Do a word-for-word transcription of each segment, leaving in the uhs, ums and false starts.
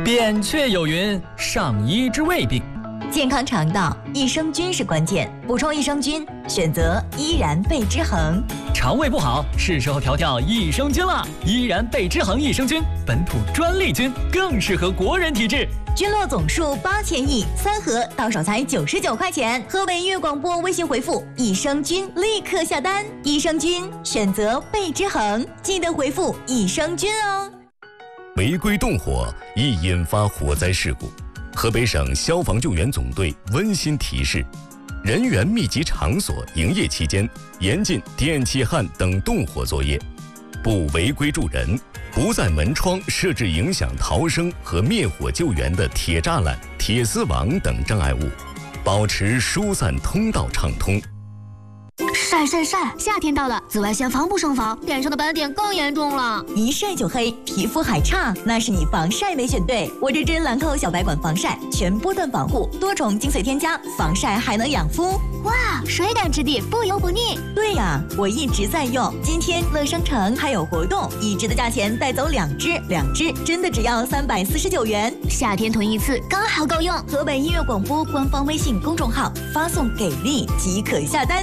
扁鹊有云：上医之未病。 健康肠道，益生菌是关键，补充益生菌，选择依然贝之恒。 肠胃不好，是时候调调益生菌了。依然贝之恒益生菌，本土专利菌，更适合国人体质。 菌落总数八千亿，三盒到手才九十九块钱。河北音乐广播微信回复益生菌，立刻下单。益生菌选择贝之恒，记得回复益生菌哦。 违规动火易引发火灾事故。河北省消防救援总队温馨提示：人员密集场所营业期间，严禁电气焊等动火作业，不违规助人，不在门窗设置影响逃生和灭火救援的铁栅栏、铁丝网等障碍物，保持疏散通道畅通。 晒晒晒！夏天到了，紫外线防不胜防，脸上的斑点更严重了。 一晒就黑，皮肤还差，那是你防晒没选对。我这支兰蔻小白管防晒，全波段防护，多重精髓添加，防晒还能养肤。 哇，水感质地，不油不腻。 对呀，我一直在用。今天乐商城还有活动，一支的价钱带走两支，两支真的只要三百四十九元。 夏天囤一次刚好够用。 河北音乐广播官方微信公众号发送给力即可下单。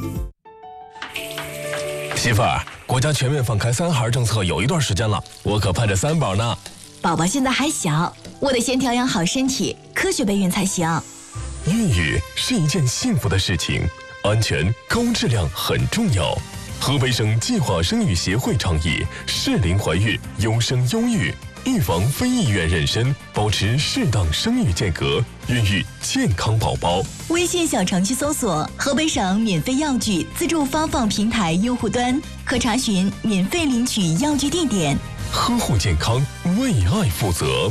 媳妇儿，国家全面放开三孩政策有一段时间了，我可盼着三宝呢。 宝宝现在还小，我得先调养好身体，科学备孕才行。 孕育是一件幸福的事情，安全高质量很重要。河北省计划生育协会倡议适龄怀孕，优生优育，预防非意愿妊娠，保持适当生育间隔，孕育健康宝宝。 微信小程序搜索河北省免费药具自助发放平台用户端，可查询免费领取药具地点。 呵护健康，为爱负责。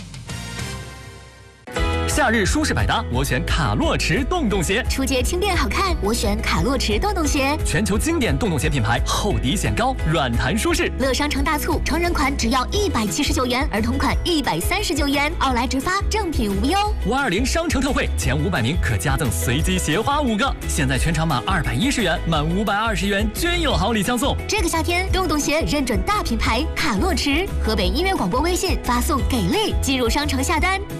夏日舒适百搭，我选卡洛驰洞洞鞋。 出街轻便好看，我选卡洛驰洞洞鞋。 全球经典洞洞鞋品牌，厚底显高，软弹舒适。 乐商城大促，成人款只要一百七十九元，儿童款一百三十九元，奥莱直发，正品无忧。 五二零商城特惠，前五百名可加赠随机鞋花五个。现在全场满二百一十元，满五百二十元均有好礼相送。 这个夏天，洞洞鞋认准大品牌卡洛驰。河北音乐广播微信发送给力，进入商城下单。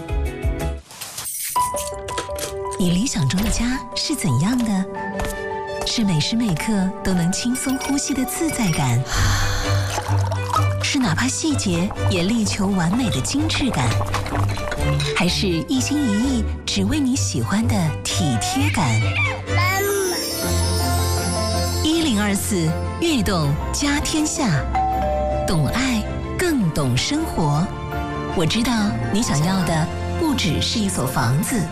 你理想中的家是怎样的？是每时每刻都能轻松呼吸的自在感，是哪怕细节也力求完美的精致感，还是一心一意只为你喜欢的体贴感？一零二四悦动家天下，懂爱更懂生活。我知道你想要的不只是一所房子。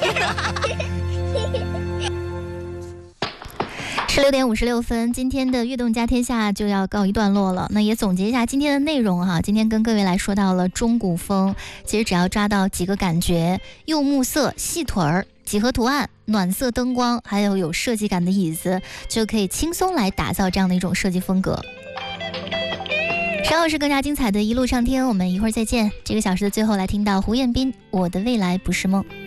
十六点五十六分，今天的悦动家天下就要告一段落了。那也总结一下今天的内容哈。今天跟各位来说到了中古风，其实只要抓到几个感觉：柚木色、细腿儿、几何图案、暖色灯光，还有有设计感的椅子，就可以轻松来打造这样的一种设计风格。稍后是更加精彩的一路上天，我们一会儿再见。这个小时的最后来听到胡彦斌《我的未来不是梦》。